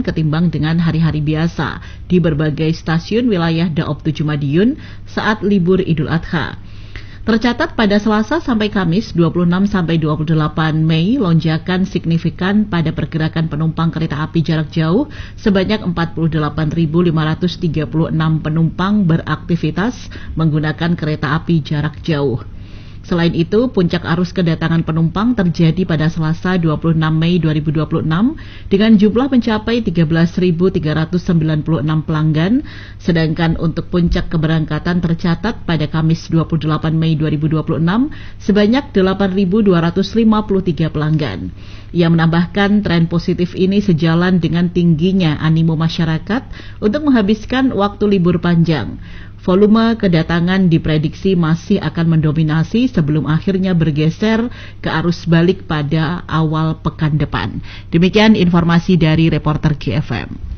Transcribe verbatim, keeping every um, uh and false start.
lonjakan ketimbang dengan hari-hari biasa di berbagai stasiun wilayah Daob tujuh Madiun saat libur Idul Adha. Tercatat pada Selasa sampai Kamis dua puluh enam sampai dua puluh delapan Mei lonjakan signifikan pada pergerakan penumpang kereta api jarak jauh sebanyak empat puluh delapan ribu lima ratus tiga puluh enam penumpang beraktivitas menggunakan kereta api jarak jauh. Selain itu, puncak arus kedatangan penumpang terjadi pada Selasa dua puluh enam Mei dua ribu dua puluh enam dengan jumlah mencapai tiga belas ribu tiga ratus sembilan puluh enam pelanggan, sedangkan untuk puncak keberangkatan tercatat pada Kamis dua puluh delapan Mei dua ribu dua puluh enam sebanyak delapan ribu dua ratus lima puluh tiga pelanggan. Ia menambahkan tren positif ini sejalan dengan tingginya animo masyarakat untuk menghabiskan waktu libur panjang. Volume kedatangan diprediksi masih akan mendominasi sebelum akhirnya bergeser ke arus balik pada awal pekan depan. Demikian informasi dari reporter G F M.